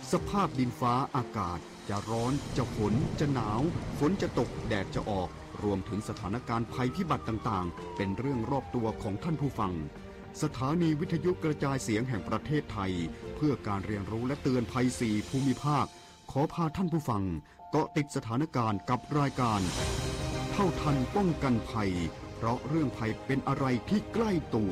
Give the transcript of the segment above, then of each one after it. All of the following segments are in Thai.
สภาพดินฟ้าอากาศจะร้อนจะฝนจะหนาวฝนจะตกแดดจะออกรวมถึงสถานการณ์ภัยพิบัติต่างๆเป็นเรื่องรอบตัวของท่านผู้ฟังสถานีวิทยุกระจายเสียงแห่งประเทศไทยเพื่อการเรียนรู้และเตือนภัย4ภูมิภาคขอพาท่านผู้ฟังเกาะติดสถานการณ์กับรายการเท่าทันป้องกันภัยเพราะเรื่องภัยเป็นอะไรที่ใกล้ตัว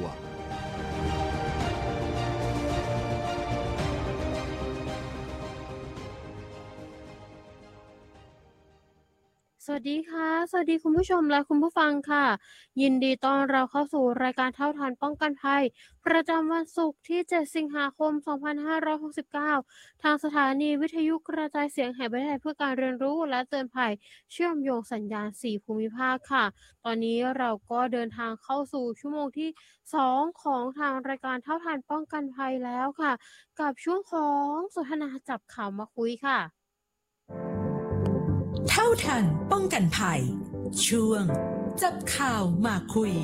สวัสดีค่ะสวัสดีคุณผู้ชมและคุณผู้ฟังค่ะยินดีต้อนรับเข้าสู่รายการเท่าทันป้องกันภัยประจำวันศุกร์ที่7สิงหาคม2569ทางสถานีวิทยุกระจายเสียงแห่งประเทศไทยเพื่อการเรียนรู้และเตือนภัยเชื่อมโยงสัญญาณ4ภูมิภาคค่ะตอนนี้เราก็เดินทางเข้าสู่ชั่วโมงที่2ของทางรายการเท่าทันป้องกันภัยแล้วค่ะกับช่วงของสนทนาจับข่าวมาคุยค่ะเท่าทันป้องกันภัยช่วงจับข่าวมาคุย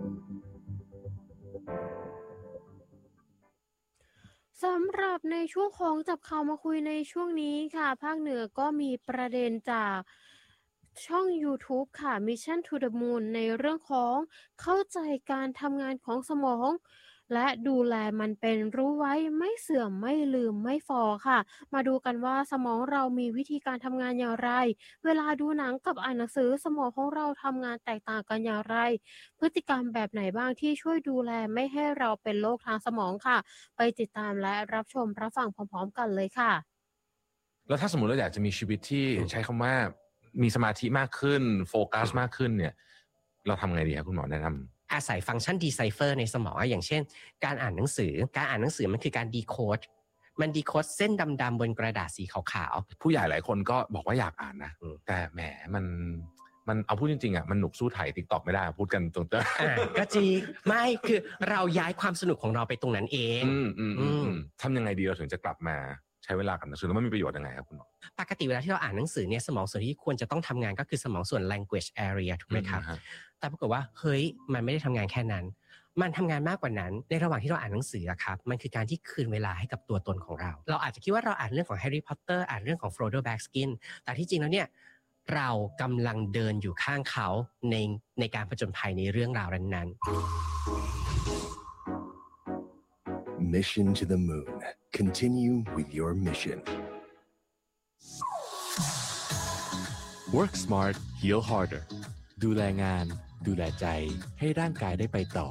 สำหรับในช่วงของจับข่าวมาคุยในช่วงนี้ค่ะภาคเหนือก็มีประเด็นจากช่อง YouTube ค่ะ Mission to the Moon ในเรื่องของเข้าใจการทำงานของสมองและดูแลมันเป็นรู้ไว้ไม่เสื่อมไม่ลืมไม่ฝ่อค่ะมาดูกันว่าสมองเรามีวิธีการทำงานอย่างไรเวลาดูหนังกับอ่านหนังสือสมองของเราทำงานแตกต่างกันอย่างไรพฤติกรรมแบบไหนบ้างที่ช่วยดูแลไม่ให้เราเป็นโรคทางสมองค่ะไปติดตามและรับชมรับฟังพร้อมๆกันเลยค่ะแล้วถ้าสมมติเราอยากจะมีชีวิตที่ใช้คำว่ามีสมาธิมากขึ้นโฟกัสมากขึ้นเนี่ยเราทำไงดีครับคุณหมอแนะนำอาศัยฟังก์ชัน decipher ในสมองอย่างเช่นการอ่านหนังสือมันคือการ decode มัน decode เส้นดำๆบนกระดาษสีขาวๆผู้ใหญ่หลายคนก็บอกว่าอยากอ่านนะแต่แหมมันเอาพูดจริงๆอ่ะมันหนุกสู้ถ่าย TikTok ไม่ได้พูดกันตรงๆก็จริงไม่คือเราย้ายความสนุกของเราไปตรงนั้นเองทำยังไงดีเราถึงจะกลับมาใช้เวลากับหนังสือแล้วมันมีประโยชน์ยังไงครับคุณหมอปกติเวลาที่เราอ่านหนังสือเนี่ยสมองส่วนที่ควรจะต้องทำงานก็คือสมองส่วน language area ถูกไหมครับแต่ปรากฏว่าเฮ้ยมันไม่ได้ทำงานแค่นั้นมันทำงานมากกว่านั้นในระหว่างที่เราอ่านหนังสือครับมันคือการที่คืนเวลาให้กับตัวตนของเราเราอาจจะคิดว่าเราอ่านเรื่องของแฮร์รี่พอตเตอร์อ่านเรื่องของ Frodo Baggins แต่ที่จริงแล้วเนี่ยเรากำลังเดินอยู่ข้างเขาในการผจญภัยในเรื่องราวนั้น Mission to the Moon. Continue with your mission. Work smart, heal harder. ดูแลงานดูแลใจให้ร่างกายได้ไปต่อ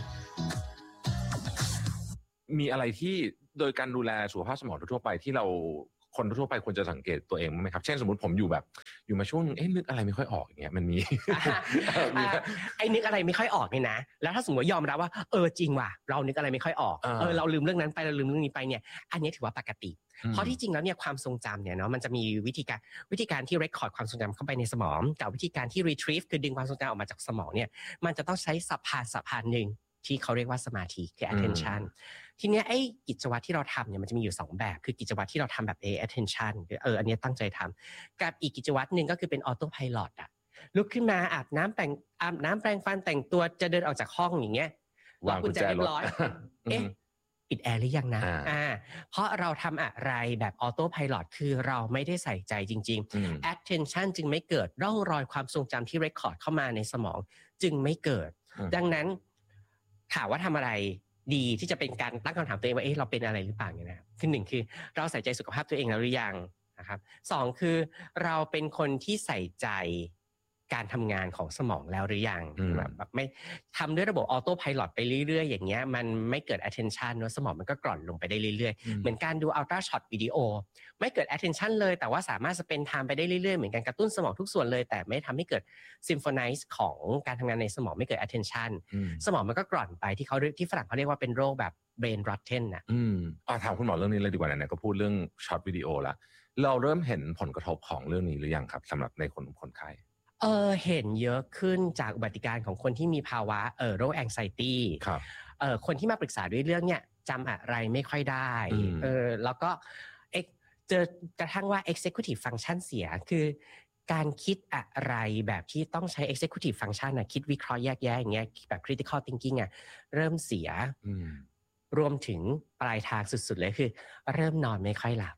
มีอะไรที่โดยการดูแลสุขภาพสมองทั่วไปที่เราคนทั่วไปควรจะสังเกตตัวเองไหมครับเช่นสมมติผมอยู่มาช่วงนึกอะไรไม่ค่อยออกอย่างเงี้ยมันมีไอ้นึกอะไรไม่ค่อยออกเนี่ยนะแล้วถ้าสมมติยอมรับว่าจริงว่ะเรานึกอะไรไม่ค่อยออกเราลืมเรื่องนั้นไปเราลืมเรื่องนี้ไปเนี่ยอันนี้ถือว่าปกติเพราะที่จริงแล้วเนี่ยความทรงจำเนี่ยเนาะมันจะมีวิธีการที่ record ความทรงจำเข้าไปในสมองกับวิธีการที่ retrieve คือดึงความทรงจำออกมาจากสมองเนี่ยมันจะต้องใช้สะพานหนึ่งที่เขาเรียกว่าสมาธิคือ attention ทีเนี้ยไอ้กิจวัตรที่เราทำเนี่ยมันจะมีอยู่2แบบคือกิจวัตรที่เราทำแบบ attention คืออันนี้ตั้งใจทำกับอีกกิจวัตรหนึ่งก็คือเป็น auto pilot อะลุกขึ้นมาอาบน้ำแปรงฟันแต่งตัวจะเดินออกจากห้องอย่างเงี้ยวางกุญแจเรียบร้อยปิดแอร์หรือยังนะเพราะเราทำอะไรแบบ auto pilot คือเราไม่ได้ใส่ใจจริงๆ attention จึงไม่เกิดร่องรอยความทรงจำที่ record เข้ามาในสมองจึงไม่เกิดดังนั้นถามว่าทำอะไรดีที่จะเป็นการตั้งคำถามตัวเองว่าเราเป็นอะไรหรือเปล่าเนี่ยนะคือ1คือเราใส่ใจสุขภาพตัวเองแล้วหรือยังนะครับ2คือเราเป็นคนที่ใส่ใจการทำงานของสมองแล้วหรือยังแบบไม่ทำด้วยระบบออโต้ไพลอตไปเรื่อยๆอย่างเงี้ยมันไม่เกิด attention เนอะสมองมันก็กร่อนลงไปได้เรื่อยๆเหมือนการดู ultra short video ไม่เกิด attention เลยแต่ว่าสามารถ spend time ไปได้เรื่อยๆเหมือนกันกระตุ้นสมองทุกส่วนเลยแต่ไม่ทำให้เกิด synchronize ของการทำงานในสมองไม่เกิด attention สมองมันก็กร่อนไปที่ฝรั่งเขาเรียกว่าเป็นโรคแบบ brain rotten น่ะถามคุณหมอเรื่องนี้เลยดีกว่าไหนๆก็พูดเรื่อง short video ละเราเริ่มเห็นผลกระทบของเรื่องนี้หรือยังครับสำหรับในคนไข้เห็นเยอะขึ้นจากอุบัติการของคนที่มีภาวะโรค anxiety ครับคนที่มาปรึกษาด้วยเรื่องเนี่ยจำอะไรไม่ค่อยได้แล้วก็เจอกระทั่งว่า executive function เสียคือการคิดอะไรแบบที่ต้องใช้ executive function คิดวิเคราะห์แยกแยะอย่างเงี้ยแบบ critical thinking เริ่มเสียรวมถึงปลายทางสุดๆเลยคือเริ่มนอนไม่ค่อยหลับ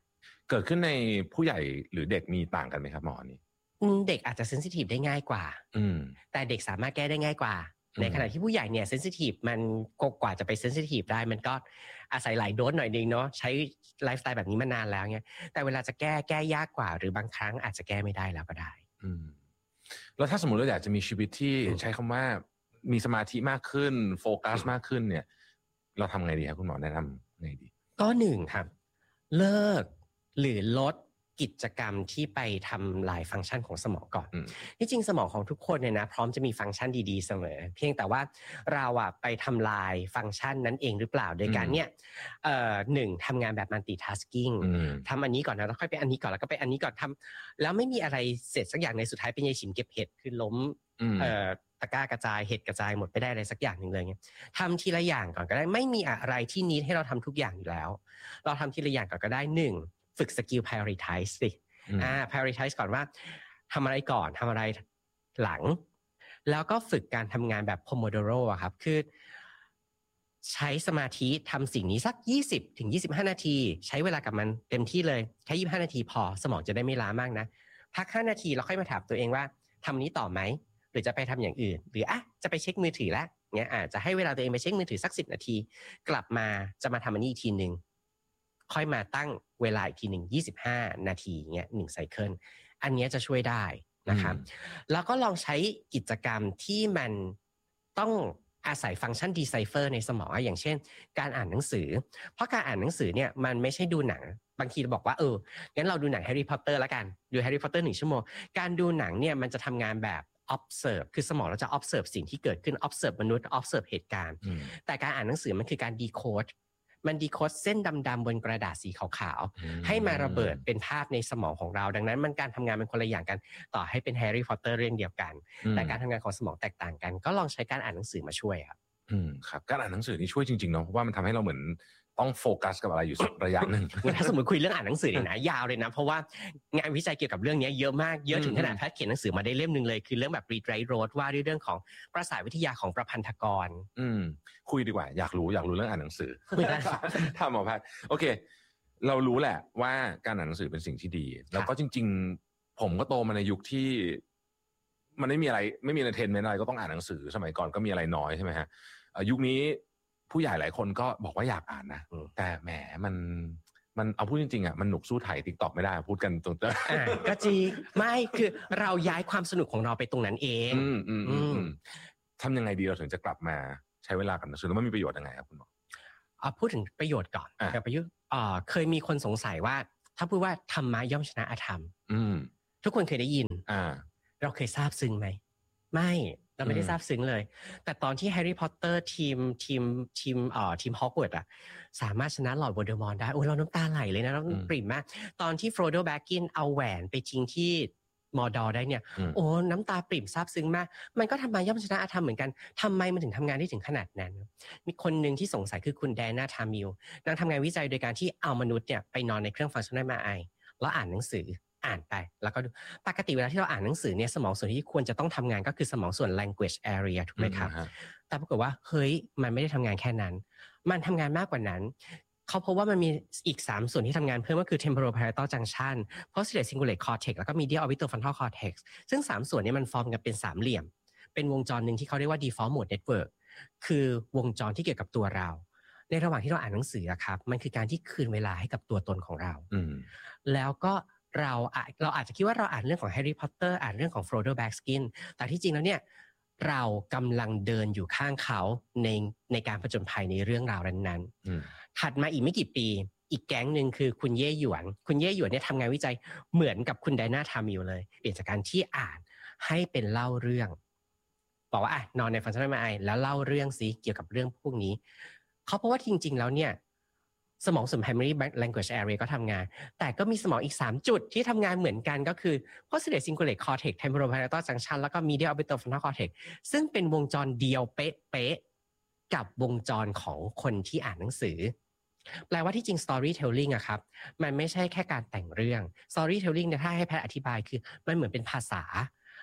เกิดขึ้นในผู้ใหญ่หรือเด็กมีต่างกันไหมครับหมอนี่เด็กอาจจะเซนซิทีฟได้ง่ายกว่าแต่เด็กสามารถแก้ได้ง่ายกว่าในขณะที่ผู้ใหญ่เนี่ยเซนซิทีฟมันกว่าจะไปเซนซิทีฟได้มันก็อาศัยหลายโดสหน่อยนึงเนาะใช้ไลฟ์สไตล์แบบนี้มานานแล้วเนี่ยแต่เวลาจะแก้ยากกว่าหรือบางครั้งอาจจะแก้ไม่ได้แล้วก็ได้แล้วถ้าสมมติเราอยากจะมีชีวิตที่ใช้คำว่ามีสมาธิมากขึ้นโฟกัสมากขึ้นเนี่ยเราทำไงดีครับคุณหมอแนะนำไงดีก็หนึ่งครับเลิกหรือลดกิจกรรมที่ไปทำลายฟังก์ชันของสมองก่อนที่จริงสมองของทุกคนเนี่ยนะพร้อมจะมีฟังก์ชันดีๆเสมอเพียงแต่ว่าเราอะไปทำลายฟังก์ชันนั้นเองหรือเปล่าโดยการเนี่ยหนึ่งทำงานแบบ multitasking ทำอันนี้ก่อนนะแล้วค่อยไปอันนี้ก่อนแล้วก็ไปอันนี้ก่อนทำแล้วไม่มีอะไรเสร็จสักอย่างในสุดท้ายเป็นยายฉิมเก็บเห็ดคือล้มตะกร้ากระจายเห็ดกระจายหมดไม่ได้อะไรสักอย่างหนึ่งเลยเนี่ยทำทีละอย่างก่อนก็ได้ไม่มีอะไรที่นิดให้เราทำทุกอย่างอยู่แล้วเราทำทีละอย่างก่อนก็ได้หนึ่งฝึกสกิล prioritize สิprioritize ก่อนว่าทำอะไรก่อนทำอะไรหลังแล้วก็ฝึกการทำงานแบบ Pomodoro อะครับคือใช้สมาธิทำสิ่งนี้สัก 20-25 นาทีใช้เวลากับมันเต็มที่เลยแค่25 นาทีพอสมองจะได้ไม่ล้ามากนะพัก5 นาทีแล้วค่อยมาถามตัวเองว่าทำนี้ต่อไหมหรือจะไปทำอย่างอื่นหรือจะไปเช็คมือถือแล้วเงี้ยจะให้เวลาตัวเองไปเช็คมือถือสัก10 นาทีกลับมาจะมาทำอันนี้อีกทีนึงค่อยมาตั้งเวลาอีกทีหนึ่ง25 นาทีเงี้ย1ไซเคิลอันนี้จะช่วยได้นะครับแล้วก็ลองใช้กิจกรรมที่มันต้องอาศัยฟังก์ชัน decipher ในสมองอย่างเช่นการอ่านหนังสือเพราะการอ่านหนังสือเนี่ยมันไม่ใช่ดูหนังบางทีเราบอกว่างั้นเราดูหนังแฮร์รี่พอตเตอร์แล้วกันดูแฮร์รี่พอตเตอร์1 ชั่วโมงการดูหนังเนี่ยมันจะทำงานแบบ observe คือสมองเราจะ observe สิ่งที่เกิดขึ้น observe มนุษย์ observe เหตุการณ์แต่การอ่านหนังสือมันคือการ decodeมันดีโคดเส้นดำๆบนกระดาษสีขาวๆให้มาระเบิดเป็นภาพในสมองของเราดังนั้นมันการทำงานเป็นคนละอย่างกันต่อให้เป็นแฮร์รี่พอตเตอร์เรื่องเดียวกันแต่การทำงานของสมองแตกต่างกันก็ลองใช้การอ่านหนังสือมาช่วยครับครับการอ่านหนังสือนี่ช่วยจริงๆเนาะเพราะว่ามันทำให้เราเหมือนต้องโฟกัสกับอะไรอยู่สักระยะหนึ่งถ้าสมมติคุยเรื่องอ่านหนังสือเนี่ยนะยาวเลยนะเพราะว่างานวิจัยเกี่ยวกับเรื่องนี้เยอะมากเยอะถึงขนาดแพทย์เขียนหนังสือมาได้เล่มนึงเลยคือเรื่องแบบ Read Write Road ว่าด้วยเรื่องของประสาทวิทยาของประพันธกรคุยดีกว่าอยากรู้เรื่องอ่านหนังสือถ้าหมอแพทย์โอเคเรารู้แหละว่าการอ่านหนังสือเป็นสิ่งที่ดีแล้วก็จริงๆผมก็โตมาในยุคที่มันไม่มีเอนเตอร์เทนเมนต์อะไรก็ต้องอ่านหนังสือสมัยก่อนก็มีอะไรน้อยใช่ไหมฮะยุคนี้ผู้ใหญ่หลายคนก็บอกว่าอยากอ่านนะแต่แหมมันเอาพูดจริงๆอ่ะมันหนุกสู้ถ่าย TikTok ไม่ได้พูดกันตรงๆก็จริงไม่คือเราย้ายความสนุกของเราไปตรงนั้นเองทำยังไงดีเราถึงจะกลับมาใช้เวลากับหนังสือแล้วมันมีประโยชน์ยังไงครับคุณหมอพูดถึงประโยชน์ก่อนกับประโยชน์เคยมีคนสงสัยว่าถ้าพูดว่าธรรมะย่อมชนะอธรรมทุกคนเคยได้ยินเราเคยซาบซึ้งไหมไม่เราไม่ได้ซาบซึ้งเลยแต่ตอนที่แฮร์รี่พอตเตอร์ทีมฮอกวอตส์สามารถชนะลอร์ดโวลเดอมอร์ได้เราน้ำตาไหลเลยนะเราปริ่มมากตอนที่โฟรโดแบ็กกินเอาแหวนไปทิ้งที่มอร์ดอร์ได้เนี่ยน้ำตาปริ่มซาบซึ้งมากมันก็ทำมาย่อมชนะอาธรรมเหมือนกันทำไมมันถึงทำงานได้ถึงขนาดนั้นมีคนหนึ่งที่สงสัยคือคุณแดน่าทามิลนางทำงานวิจัยโดยการที่เอามนุษย์เนี่ยไปนอนในเครื่องฟังก์ชัน MRI แล้วอ่านหนังสืออ่านไปแล้วก็ดูปกติเวลาที่เราอ่านหนังสือเนี่ยสมองส่วนที่ควรจะต้องทำงานก็คือสมองส่วน language area ถูกไหมครับแต่ปรากฏว่าเฮ้ยมันไม่ได้ทำงานแค่นั้นมันทำงานมากกว่านั้นเขาพบว่ามันมีอีก3ส่วนที่ทำงานเพิ่มก็คือ temporal parietal junction posterior cingulate cortex แล้วก็ medial orbitofrontal cortex ซึ่ง3ส่วนนี้มันฟอร์มกันเป็นสามเหลี่ยมเป็นวงจรหนึ่งที่เขาเรียกว่า default mode network คือวงจรที่เกี่ยวกับตัวเราในระหว่างที่เราอ่านหนังสือครับมันคือการที่คืนเวลาให้กับตัวตนของเราแล้วก็เราอาจจะคิดว่าเราอ่านเรื่องของแฮร์รี่พอตเตอร์อ่านเรื่องของโฟรโดแบ็กสกินแต่ที่จริงแล้วเนี่ยเรากำลังเดินอยู่ข้างเขาในการผจญภัยในเรื่องราวนั้นๆถัดมาอีกไม่กี่ปีอีกแก๊งหนึ่งคือคุณเย่หยวนเนี่ยทำงานวิจัยเหมือนกับคุณไดนาทามิลเลยเปลี่ยนจากการที่อ่านให้เป็นเล่าเรื่องบอกว่านอนในฟังก์ชัน MRI แล้วเล่าเรื่องสิเกี่ยวกับเรื่องพวกนี้เขาเพราะว่าจริงๆแล้วเนี่ยสมองส่วน primary language area ก็ทำงานแต่ก็มีสมองอีก3จุดที่ทำงานเหมือนกันก็คือ posterior cingulate cortex temporal parietal junction แล้วก็ medial orbitofrontal cortex ซึ่งเป็นวงจรเดียวเป๊ะๆกับวงจรของคนที่อ่านหนังสือแปลว่าที่จริง storytelling อะครับมันไม่ใช่แค่การแต่งเรื่อง storytelling เนี่ยถ้าให้แพทย์อธิบายคือมันเหมือนเป็นภาษา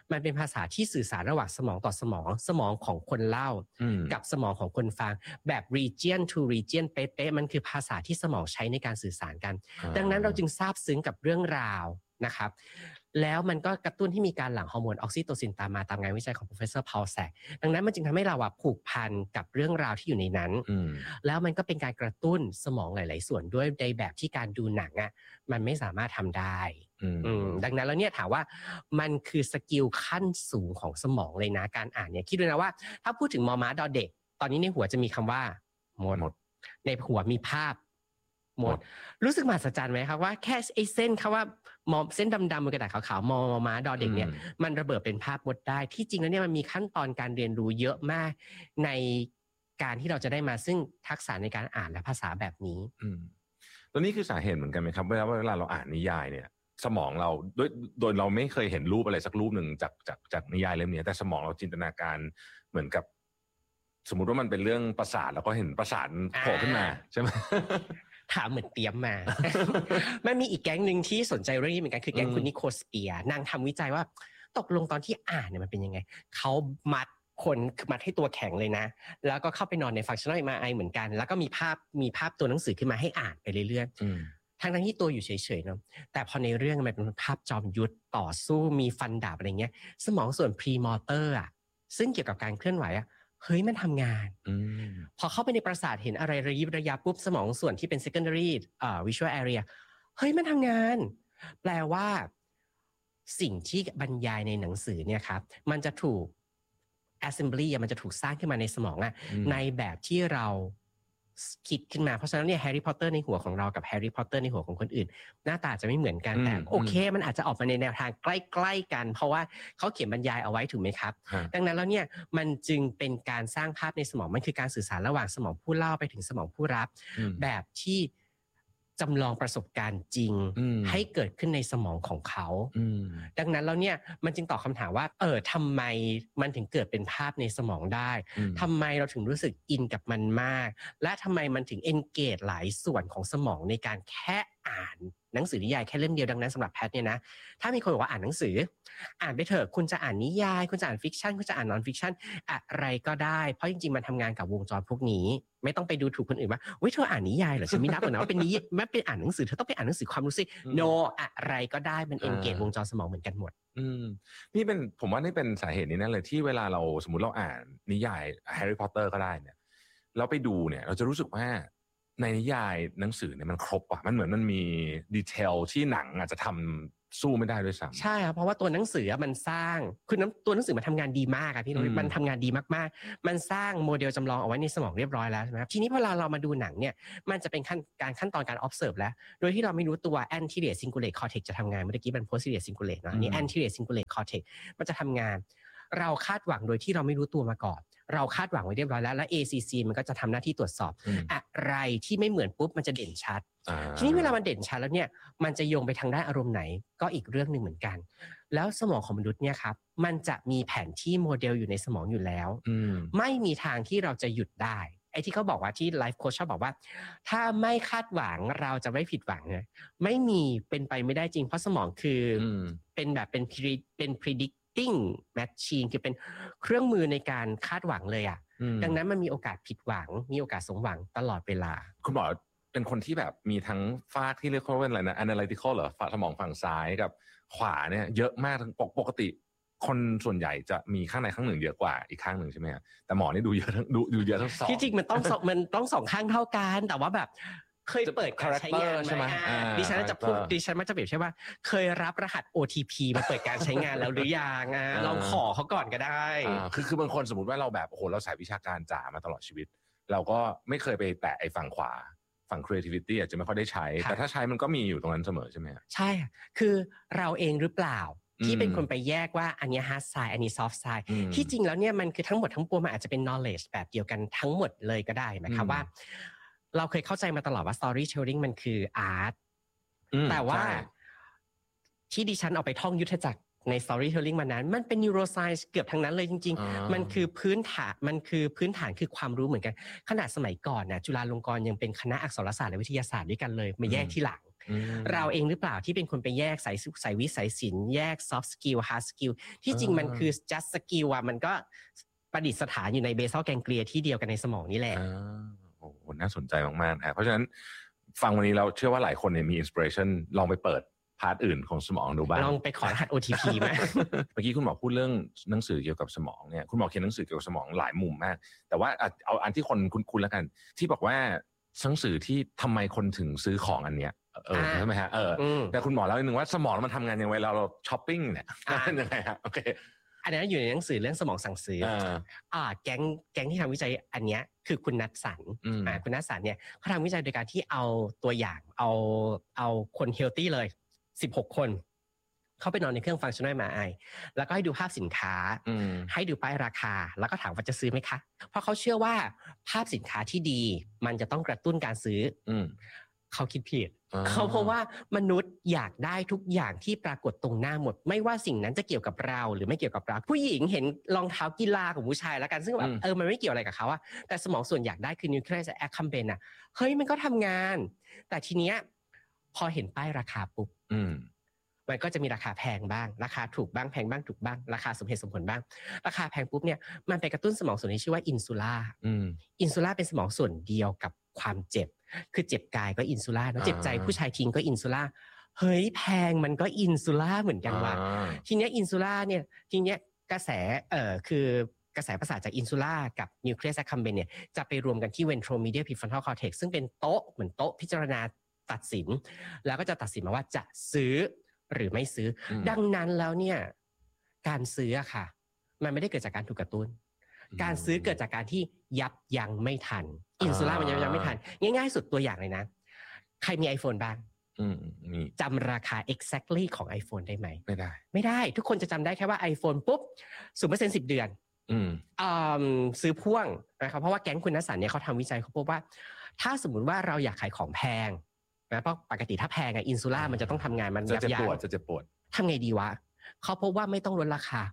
มันเป็นภาษาที่สื่อสารระหว่างสมองต่อสมองของคนเล่ากับสมองของคนฟังแบบ region to region เป๊ะๆมันคือภาษาที่สมองใช้ในการสื่อสารกันดังนั้นเราจึงซาบซึ้งกับเรื่องราวนะครับแล้วมันก็กระตุ้นที่มีการหลั่งฮอร์โมนออกซิโตซินตามมาตามงานวิจัยของ Professor Paul Zak ดังนั้นมันจึงทำให้เราผูกพันกับเรื่องราวที่อยู่ในนั้นแล้วมันก็เป็นการกระตุ้นสมองหลายๆส่วนด้วยในแบบที่การดูหนังมันไม่สามารถทำได้ดังนั้นแล้วเนี่ยถามว่ามันคือสกิลขั้นสูงของสมองเลยนะการอ่านเนี่ยคิดดูนะว่าถ้าพูดถึงมอม้าดอเด็กตอนนี้ในหัวจะมีคำว่าหมดในหัวมีภาพหมดรู้สึกมหัศจรรย์ไหมครับว่าแค่ไอ้เส้นคำว่ามอเส้นดำๆบนกระดาษขาวๆมอม้าดอเด็กเนี่ยมันระเบิดเป็นภาพหมดได้ที่จริงแล้วเนี่ยมันมีขั้นตอนการเรียนรู้เยอะมากในการที่เราจะได้มาซึ่งทักษะในการอ่านและภาษาแบบนี้ตัวนี้คือสาเหตุเหมือนกันไหมครับเวลาเราอ่านนิยายเนี่ยสมองเราโดยเราไม่เคยเห็นรูปอะไรสักรูปหนึ่งจากนิยายเล่มนี้แต่สมองเราจินตนาการเหมือนกับสมมุติว่ามันเป็นเรื่องปราสาทแล้วก็เห็นปราสาทโผล่ขึ้นมาใช่ไหมถามเหมือนเตรียมมา มันมีอีกแก๊งหนึ่งที่สนใจเรื่องนี้เหมือนกันคือแก๊งคุณนิโคสเปียร์นางทำวิจัยว่าตกลงตอนที่อ่านเนี่ยมันเป็นยังไงเขามัดให้ตัวแข็งเลยนะแล้วก็เข้าไปนอนใน functional MRI เหมือนกันแล้วก็มีภาพตัวหนังสือขึ้นมาให้อ่านไปเรื่อยๆทั้งที่ตัวอยู่เฉยๆเนาะแต่พอในเรื่องมันเป็นภาพจอมยุทธต่อสู้มีฟันดาบอะไรเงี้ยสมองส่วน premotor ซึ่งเกี่ยวกับการเคลื่อนไหวเฮ้ยมันทำงานพอเข้าไปในประสาทเห็นอะไรระยิบระยับปุ๊บสมองส่วนที่เป็น secondary visual area เฮ้ยมันทำงานแปลว่าสิ่งที่บรรยายในหนังสือเนี่ยครับมันจะถูก assembly มันจะถูกสร้างขึ้นมาในสมองในแบบที่เราคิดขึ้นมาเพราะฉะนั้นเนี่ยแฮร์รี่พอตเตอร์ในหัวของเรากับแฮร์รี่พอตเตอร์ในหัวของคนอื่นหน้าตาจะไม่เหมือนกันแต่โอเคมันอาจจะออกมาในแนวทางใกล้ๆกันเพราะว่าเขาเขียนบรรยายเอาไว้ถูกไหมครับดังนั้นแล้วเนี่ยมันจึงเป็นการสร้างภาพในสมองมันคือการสื่อสารระหว่างสมองผู้เล่าไปถึงสมองผู้รับแบบที่จำลองประสบการณ์จริงให้เกิดขึ้นในสมองของเขาดังนั้นแล้วเนี่ยมันจึงตอบคำถามว่าทำไมมันถึงเกิดเป็นภาพในสมองได้ทำไมเราถึงรู้สึกอินกับมันมากและทำไมมันถึง engage หลายส่วนของสมองในการแค่อ่านหนังสือนิยายแค่เล่มเดียวดังนั้นสำหรับแพทเนี่ยนะถ้ามีคนบอกว่าอ่านหนังสืออ่านไปเถอะคุณจะอ่านนิยายคุณจะอ่านฟิกชันคุณจะอ่านนอนฟิกชันอะไรก็ได้เพราะจริงๆมันทำงานกับวงจรพวกนี้ไม่ต้องไปดูถูกคนอื่นว่าเธออ่านนิยายเหรอฉันไม่นับหรอกนะว่าเป็นนิยายไม่เป็นอ่านหนังสือเธอต้องไปอ่านหนังสือความรู้สึก no อะไรก็ได้มัน engage วงจรสมองเหมือนกันหมดนี่เป็นผมว่านี่เป็นสาเหตุนี้นั่นเลยที่เวลาเราสมมุติเราอ่านนิยายแฮร์รี่พอตเตอร์ก็ได้เนี่ยแล้วไปดูเนี่ยเราจะรู้สึกว่าในนิยายหนังสือเนี่ยมันครบมันเหมือนมันมีดีเทลที่หนังอาจจะทำสู้ไม่ได้ด้วยซ้ำใช่ครับเพราะว่าตัวหนังสือมันสร้างคือตัวหนังสือมันทำงานดีมากพี่นุ้ยมันทำงานดีมากๆมันสร้างโมเดลจำลองเอาไว้ในสมองเรียบร้อยแล้วใช่ไหมครับทีนี้พอเรามาดูหนังเนี่ยมันจะเป็นขั้นตอนการ observe แล้วโดยที่เราไม่รู้ตัว anterior cingulate cortex จะทำงานเมื่อกี้เป็น posterior cingulate นะนี่ anterior cingulate cortex มันจะทำงานเราคาดหวังโดยที่เราไม่รู้ตัวมาก่อนเราคาดหวังไว้เรียบร้อยแล้วและ ACC มันก็จะทำหน้าที่ตรวจสอบอะไรที่ไม่เหมือนปุ๊บมันจะเด่นชัดทีนี้เวลามันเด่นชัดแล้วเนี่ยมันจะโยงไปทางด้านอารมณ์ไหนก็อีกเรื่องหนึ่งเหมือนกันแล้วสมองของมนุษย์เนี่ยครับมันจะมีแผนที่โมเดลอยู่ในสมองอยู่แล้วไม่มีทางที่เราจะหยุดได้ไอ้ที่เขาบอกว่าที่ไลฟ์โค้ชชอบบอกว่าถ้าไม่คาดหวังเราจะไม่ผิดหวังนะไม่มีเป็นไปไม่ได้จริงเพราะสมองคือเป็นแบบเป็น predicting machine คือเป็นเครื่องมือในการคาดหวังเลยดังนั้นมันมีโอกาสผิดหวังมีโอกาสสมหวังตลอดเวลาคุณหมอเป็นคนที่แบบมีทั้งฝากที่เรียกว่าเป็นอะไรนะ analytical เหรอฝาสมองฝั่งซ้ายกับขวาเนี่ยเยอะมากปกติคนส่วนใหญ่จะมีข้างในข้างหนึ่งเยอะกว่าอีกข้างหนึ่งใช่ไหมแต่หมอนี่ดูเยอะทั้งสองที่จริงมันต้องสองข้างเท่ากันแต่ว่าแบบเคยเปิดการใช้งานใช่ไหมดิฉันจะพูดดิฉันมันจะเปรียบใช่ว่าเคยรับรหัส OTP มาเปิดการใช้งานแล้วหรือยังลองขอเขาก่อนก็ได้คือบางคนสมมติว่าเราแบบโอ้โหเราสายวิชาการจ๋ามาตลอดชีวิตเราก็ไม่เคยไปแตะไอ้ฝั่งขวาฝั่ง creativity อาจจะไม่ค่อยได้ใช้แต่ถ้าใช้มันก็มีอยู่ตรงนั้นเสมอใช่ไหมใช่คือเราเองหรือเปล่าที่เป็นคนไปแยกว่าอันนี้ hard side อันนี้ soft side ที่จริงแล้วเนี่ยมันคือทั้งหมดทั้งปวงมันอาจจะเป็น knowledge แบบเดียวกันทั้งหมดเลยก็ได้นะครับว่าเราเคยเข้าใจมาตลอดว่า storytelling มันคือ art แต่ว่าที่ดิฉันเอาไปท่องยุทธจักรใน storytelling มานั้นมันเป็น neuroscience เกือบทั้งนั้นเลยจริงๆมันคือพื้นฐานคือความรู้เหมือนกันขนาดสมัยก่อนนะจุฬาลงกรณ์ยังเป็นคณะอักษรศาสตร์และวิทยาศาสตร์ด้วยกันเลยมาแยกที่หลังเราเองหรือเปล่าที่เป็นคนไปแยกสายวิสายศิลป์แยก soft skill hard skill ที่จริงมันคือ just skill อ่ะมันก็ประดิษฐานอยู่ใน basal ganglia ที่เดียวกันในสมองนี่แหละโอ้โหน่าสนใจมากๆนะเพราะฉะนั้นฟังวันนี้เราเชื่อว่าหลายคนเนี่ยมี inspiration ลองไปเปิดพาร์ทอื่นของสมองดูบ้างลองไปขอรหัส OTP ไหมเมื่อกี้คุณหมอพูดเรื่องหนังสือเกี่ยวกับสมองเนี่ยคุณหมอเขียนหนังสือเกี่ยวกับสมองหลายมุมมากแต่ว่าเอาอันที่คนคุ้นๆแล้วกันที่บอกว่าหนังสือที่ทำไมคนถึงซื้อของอันเนี้ยใช่ไหมฮะแต่คุณหมอเล่าอีกนึงว่าสมองมันทำงานยังไงเราช้อปปิ้งเนี่ยเป็นยังไงฮะโอเคอันนี้อยู่ในหนังสือเรื่องสมองสั่งซื้อแก๊งที่ทำวิจัยอันเนี้ยคือคุณนัทสันคุณนัทสันเนี่ยเขาทำวิจัยโดยการที่เอาตัวอย่างเอาคนเฮลตี้เลย16 คนเข้าไปนอนในเครื่อง functional MRI แล้วก็ให้ดูภาพสินค้าให้ดูป้ายราคาแล้วก็ถามว่าจะซื้อไหมคะเพราะเขาเชื่อว่าภาพสินค้าที่ดีมันจะต้องกระตุ้นการซื้อเขาคิดผิดเขาเพราะว่ามนุษย์อยากได้ทุกอย่างที่ปรากฏตรงหน้าหมดไม่ว่าสิ่งนั้นจะเกี่ยวกับเราหรือไม่เกี่ยวกับเราผู้หญิงเห็นรองเท้ากีฬาของผู้ชายแล้วกันซึ่งแบบมันไม่เกี่ยวอะไรกับเขาอะแต่สมองส่วนอยากได้คือ nucleus accumbens อะเฮ้ยมันก็ทำงานแต่ทีเนี้ยพอเห็นป้ายราคาปุ๊บมันก็จะมีราคาแพงบ้างราคาถูกบ้างแพงบ้างถูกบ้างราคาสมเหตุสมผลบ้างราคาแพงปุ๊บเนี่ยมันไปกระตุ้นสมองส่วนที่ชื่อว่าอินซูล่าเป็นสมองส่วนเดียวกับความเจ็บคือเจ็บกายก็อินซูล่าเจ็บใจผู้ชายทิ้งก็อินซูล่าเฮ้ยแพงมันก็อินซูล่าเหมือนกันว่ะทีเนี้ยอินซูล่าเนี่ยทีเนี้ยกระแสคือกระแสประสาทจากอินซูล่ากับนิวเคลียสแอคคัมเบนเนี่ยจะไปรวมกันที่ ventromedial prefrontal cortex ซึ่งเป็นโต๊ะเหมือนโต๊ะพิจารณาตัดสินแล้วก็จะตัดสินมาว่าจะซื้อหรือไม่ซื้อดังนั้นแล้วเนี่ยการซื้ออะค่ะมันไม่ได้เกิดจากการถูกกระตุ้นการซื้อเกิดจากการที่ยับยั้งไม่ทันอินซูล่ามันยับยั้งไม่ทันง่ายๆสุดตัวอย่างเลยนะใครมี iPhone บ้างจำราคา exactly ของ iPhone ได้ไหมไม่ได้ทุกคนจะจำได้แค่ว่า iPhone ปุ๊บ 0% 10 เดือนซื้อพ่วงนะครับเพราะว่าแก๊งคุณณสันเนี่ยเขาทำวิจัยเขาพบว่าถ้าสมมุติว่าเราอยากขายของแพงนะเพราะปกติถ้าแพงอินซูล่ามันจะต้องทำงานมันยับยั้งจะเจ็บปวดทำไงดีวะเขาพบว่าไม่ต้องลดราคา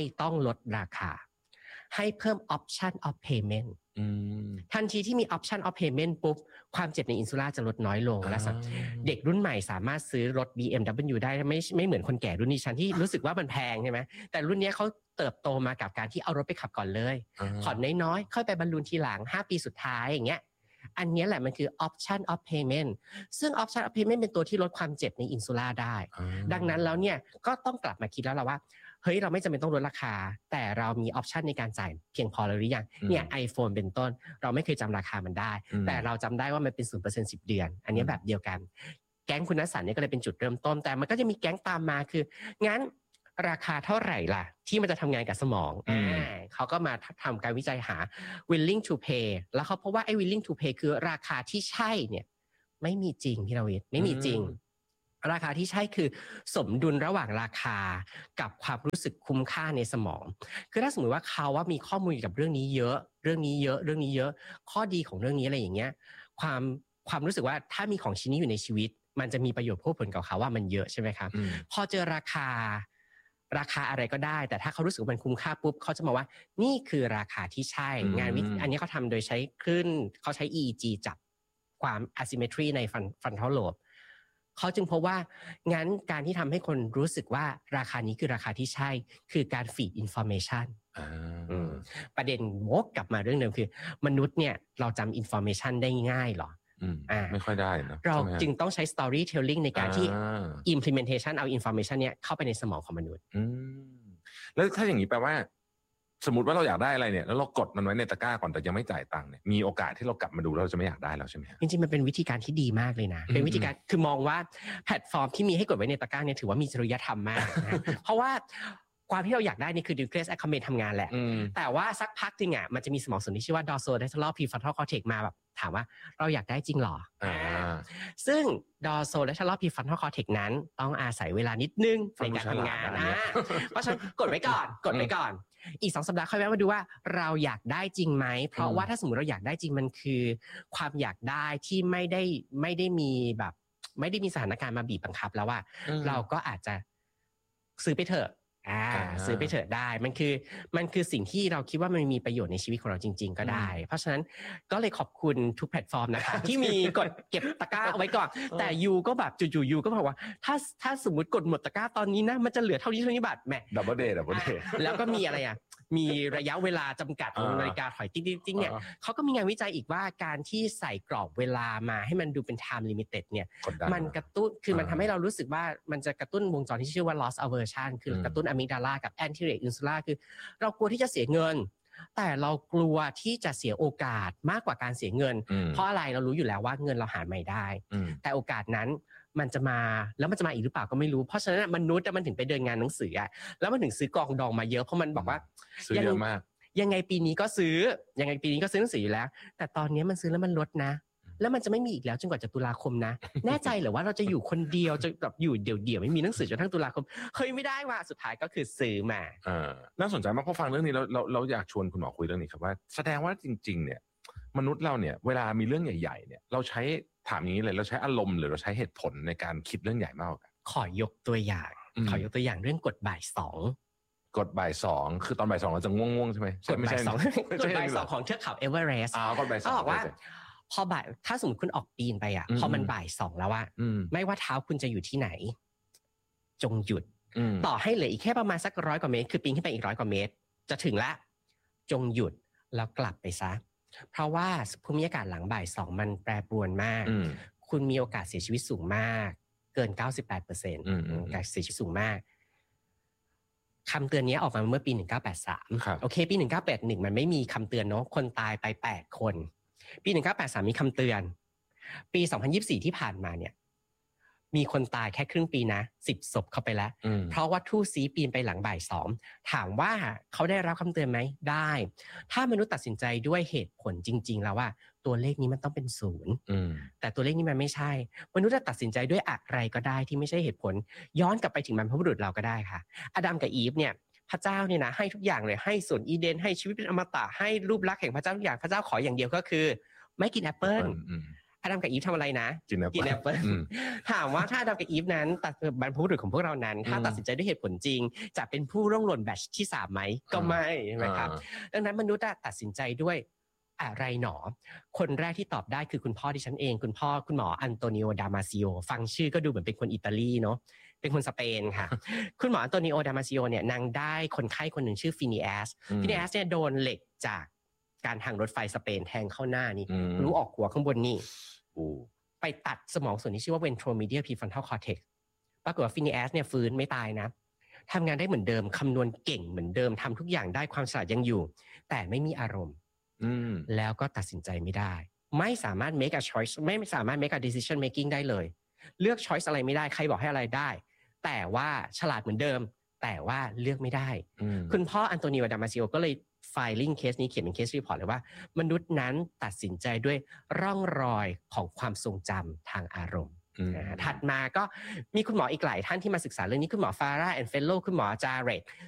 ให้เพิ่ม option of payment ทันทีที่มี option of payment ปุ๊บความเจ็บในอินซูล่าจะลดน้อยลงและเด็กรุ่นใหม่สามารถซื้อรถ BMW ได้ไม่เหมือนคนแก่รุ่นนี้ฉันที่รู้สึกว่ามันแพงใช่ไหมแต่รุ่นนี้เขาเติบโตมากับการที่เอารถไปขับก่อนเลยผ่อนน้อยๆค่อยไปบรรลุนทีหลัง5 ปีสุดท้ายอย่างเงี้ยอันนี้แหละมันคือ option of payment ซึ่ง option of payment เป็นตัวที่ลดความเจ็บในอินซูล่าได้ดังนั้นแล้วเนี่ยก็ต้องกลับมาคิดแล้วล่ะว่าเฮ้ยเราไม่จำเป็นต้องลดราคาแต่เรามีออปชันในการจ่ายเพียงพอหรือยังเนี่ย iPhone เป็นต้นเราไม่เคยจำราคามันได้แต่เราจำได้ว่ามันเป็น 0% 10 เดือนอันนี้แบบเดียวกันแก๊งคุณณสันเนี่ยก็เลยเป็นจุดเริ่มต้นแต่มันก็จะมีแก๊งตามมาคืองั้นราคาเท่าไหร่ล่ะที่มันจะทำงานกับสมองเขาก็มาทำการวิจัยหา willing to pay แล้วเขาพบว่าไอ้ willing to pay คือราคาที่ใช่เนี่ยไม่มีจริงพี่ราวิทย์ไม่มีจริงราคาที่ใช่คือสมดุลระหว่างราคากับความรู้สึกคุ้มค่าในสมองคือถ้าสมมติว่าเขาว่ามีข้อมูลเกี่ยวกับเรื่องนี้เยอะข้อดีของเรื่องนี้อะไรอย่างเงี้ยความรู้สึกว่าถ้ามีของชิ้นนี้อยู่ในชีวิตมันจะมีประโยชน์ผลกับเขาว่ามันเยอะใช่ไหมครับพอเจอราคาอะไรก็ได้แต่ถ้าเขารู้สึกว่ามันคุ้มค่าปุ๊บเขาจะมาว่านี่คือราคาที่ใช่งานอันนี้เขาทำโดยใช้คลื่นเขาใช้ EEG จับความ asymmetry ใน frontal lobe เขาจึงพบว่างั้นการที่ทำให้คนรู้สึกว่าราคานี้คือราคาที่ใช่คือการ feed information ประเด็นวกกลับมาเรื่องเดิมคือมนุษย์เนี่ยเราจำ information ได้ง่ายหรอไม่ค่อยได้นะเราจึงต้องใช้ storytelling ในการที่ implementation เอา information เนี่ยเข้าไปในสมองของมนุษย์แล้วถ้าอย่างนี้แปลว่าสมมติว่าเราอยากได้อะไรเนี่ยแล้วเรากดมันไว้ในตะกร้าก่อนแต่ยังไม่จ่ายตังค์เนี่ยมีโอกาสที่เรากลับมาดูแล้วเราจะไม่อยากได้แล้วใช่ไหมจริงๆมันเป็นวิธีการที่ดีมากเลยนะเป็นวิธีการคือมองว่าแพลตฟอร์มที่มีให้กดไว้ในตะกร้าเนี่ยถือว่ามีจริยธรรมมากนะเพราะว่าความที่เราอยากได้นี่คือ nucleus accumbens ทำงานแหละแต่ว่าสักพักจริงมันจะมีสมองส่วนที่ชื่อว่า dorsolateral prefrontal cortex มาแบบถามว่าเราอยากได้จริงหรอซึ่ง dorsolateral prefrontal cortex นั้นต้องอาศัยเวลานิดนึงในการทำงานเพราะฉะนั้นกดไว้ก่อนอีก2 สัปดาห์ค่อยแวะมาดูว่าเราอยากได้จริงไหมเพราะว่าถ้าสมมติเราอยากได้จริงมันคือความอยากได้ที่ไม่ได้มีแบบไม่ได้มีสถานการณ์มาบีบบังคับแล้วว่าเราก็อาจจะซื้อไปเถอะซื้อไปเถอะได้มันคือสิ่งที่เราคิดว่ามันมีประโยชน์ในชีวิตของเราจริงๆก็ได้เพราะฉะนั้นก็เลยขอบคุณทุกแพลตฟอร์มนะคะที่มีกดเก็บตะกร้าเอาไว้ก่อนแต่ยูก็แบบจู่ๆยูก็บอกว่าถ้าสมมติกดหมดตะกร้าตอนนี้นะมันจะเหลือเท่านี้บาทแหมดับเบิลเดย์แล้วก็มีอะไรมีระยะเวลาจำกัดนาฬิกาถอยติ๊งๆเนี่ยเขาก็มีงานวิจัยอีกว่าการที่ใส่กรอบเวลามาให้มันดูเป็น time limited เนี่ยมันกระตุ้นคือมันทำให้เรารู้สึกว่ามันจะกระตุ้นวงจรที่ชื่อว่า loss aversion คือกระตุ้นอะมิกดาลากับ anterior insula คือเรากลัวที่จะเสียเงินแต่เรากลัวที่จะเสียโอกาสมากกว่าการเสียเงินเพราะอะไรเรารู้อยู่แล้วว่าเงินเราหาใหม่ได้แต่โอกาสนั้นมันจะมาแล้วมันจะมาอีกหรือเปล่าก็ไม่รู้เพราะฉะนั้นมนุษย์มันถึงไปเดินงานหนังสือแล้วมันถึงซื้อกองดองมาเยอะเพราะมันบอกว่าซื้อเยอะมากยังไงปีนี้ก็ซื้อหนังสืออยู่แล้วแต่ตอนนี้มันซื้อแล้วมันลดนะแล้วมันจะไม่มีอีกแล้วจนกว่าจะตุลาคมนะแน่ใจเหรือว่าเราจะอยู่คนเดียวจะแบบอยู่เดี่ยวๆไม่มีหนังสือจนทั้งตุลาคมเฮ้ยไม่ได้ว่ะสุดท้ายก็คือซื้อมาน่าสนใจมากพอฟังเรื่องนี้เราอยากชวนคุณหมอคุยเรื่องนี้ครับว่าแสดงว่าจริงๆเนี่ยมนุษย์เราเนี่ยเวลามีเรื่องใหญ่ๆเนี่ยเราใช้ถามอย่างนี้เลยเราใช้อารมณ์หรือเราใช้เหตุผลในการคิดเรื่องใหญ่มากขอยกตัวอย่างเรื่องกฎบ่าย2 กฎบ่าย2คือตอนบ่าย2เราจะง่วงๆใช่ไหมกฎบ่าย2ของเทือกเขาเอเวอเรสต์กฎบ่าย2 เขาบอกว่าพอบ่ายถ้าสมมติคุณออกปีนไปพอมันบ่าย2แล้วไม่ว่าเท้าคุณจะอยู่ที่ไหนจงหยุดต่อให้เหลืออีกแค่ประมาณสัก100 กว่าเมตรคือปีนขึ้นไปอีก100 กว่าเมตรจะถึงละจงหยุดแล้วกลับไปซะเพราะว่าภูมิอากาศหลังบ่าย2มันแปรปรวนมากคุณมีโอกาสเสียชีวิตสูงมากเกิน 98% การเสียชีวิตสูงมากคำเตือนนี้ออกมาเมื่อปี1983โอเคปี1981มันไม่มีคำเตือนเนาะคนตายไป8 คนปี1983มีคำเตือนปี2024ที่ผ่านมาเนี่ยมีคนตายแค่ครึ่งปีนะ10 ศพเข้าไปแล้วเพราะว่าทู่ซีปีนไปหลังบ่าย2ถามว่าเขาได้รับคำเตือนไหมได้ถ้ามนุษย์ตัดสินใจด้วยเหตุผลจริงๆแล้วว่าตัวเลขนี้มันต้องเป็น0แต่ตัวเลขนี้มันไม่ใช่มนุษย์ตัดสินใจด้วยอะไรก็ได้ที่ไม่ใช่เหตุผลย้อนกลับไปถึงบรรพบุรุษเราก็ได้ค่ะอาดัมกับอีฟเนี่ยพระเจ้าเนี่ยนะให้ทุกอย่างเลยให้สวนอีเดนให้ชีวิตเป็นอมตะให้รูปลักษณ์แห่งพระเจ้าทุกอย่างพระเจ้าขออย่างเดียวก็คือไม่กินแอปเปิ้ลอาดัมกับอีฟทำอะไรนะกินแอปเปิ้ลถามว่าถ้าอาดัมกับอีฟนั้นตัดบรรพบุรุษของพวกเรานั้นถ้าตัดสินใจด้วยเหตุผลจริงจะเป็นผู้ร่วงหล่นแบตช์ที่3ไหมก็ไม่ใช่ไหมครับดังนั้นมนุษย์ตัดสินใจด้วยอะไรหนอคนแรกที่ตอบได้คือคุณพ่อดิฉันเองคุณหมออันโตนิโอดามาซิโอฟังชื่อก็ดูเหมือนเป็นคนอิตาลีเนาะเป็นคนสเปนค่ะคุณหมออันโตนิโอดามาซิโอเนี่ยนางได้คนไข้คนหนึ่งชื่อฟินีแอสเนี่ยโดนเหล็กจากการทางรถไฟสเปนแทงเข้าหน้านี่รู้ออกหัวข้างบนนี่ไปตัดสมองส่วนที่ชื่อว่า ventromedial prefrontal cortex ปรากฏว่าฟินีแอสเนี่ยฟื้นไม่ตายนะทำงานได้เหมือนเดิมคำนวณเก่งเหมือนเดิมทำทุกอย่างได้ความฉลาดยังอยู่แต่ไม่มีอารมณ์แล้วก็ตัดสินใจไม่ได้ไม่สามารถ make a choice ไม่สามารถ make a decision making ได้เลยเลือก choice อะไรไม่ได้ใครบอกให้อะไรได้แต่ว่าฉลาดเหมือนเดิมแต่ว่าเลือกไม่ได้คุณพ่ออันโตนิโอดามาซิโอก็เลยfiling เคสนี้เขียนเป็นเคสรีพอร์ตเลยว่ามนุษย์นั้นตัดสินใจด้วยร่องรอยของความทรงจำทางอารมณ์ถัดมาก็มีคุณหมออีกหลายท่านที่มาศึกษาเรื่องนี้คุณหมอฟาร่าแอนด์เฟลโลคุณหมอจาเรต